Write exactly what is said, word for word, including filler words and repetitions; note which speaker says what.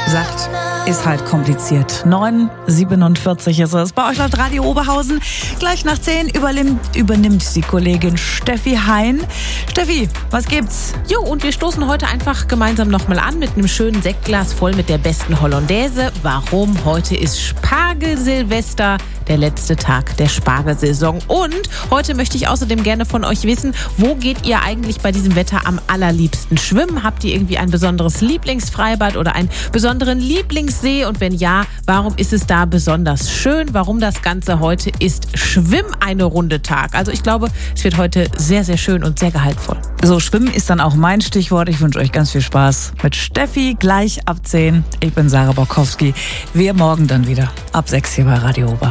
Speaker 1: sagt, ist halt kompliziert. neun siebenundvierzig ist es. Bei euch läuft Radio Oberhausen. Gleich nach zehn übernimmt, übernimmt die Kollegin Steffi Hein. Steffi, was gibt's?
Speaker 2: Jo, und wir stoßen heute einfach gemeinsam nochmal an mit einem schönen Sektglas voll mit der besten Hollandaise. Warum? Heute ist Spargelsilvester, der letzte Tag der Spargelsaison. Und heute möchte ich außerdem gerne von euch wissen, wo geht ihr eigentlich bei diesem Wetter am allerliebsten schwimmen? Habt ihr irgendwie ein besonderes Lieblingsfreibad oder einen besonderen Lieblingssee? Und wenn ja, warum ist es da besonders schön? Warum das Ganze heute ist Schwimm eine Runde Tag? Also ich glaube, es wird heute sehr, sehr schön und sehr gehaltvoll.
Speaker 1: So, Schwimmen ist dann auch mein Stichwort. Ich wünsche euch ganz viel Spaß mit Steffi gleich ab zehn. Ich bin Sarah Borkowski. Wir morgen dann wieder ab sechs hier bei Radio Oberhausen.